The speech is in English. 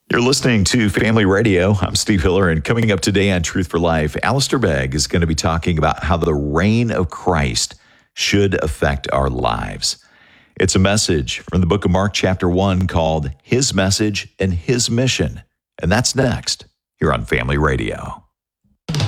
You're listening to Family Radio. I'm Steve Hiller, and coming up today on Truth for Life, Alistair Begg is going to be talking about how the reign of Christ should affect our lives. It's a message from the book of Mark chapter 1 called His Message and His Mission. And that's next here on Family Radio.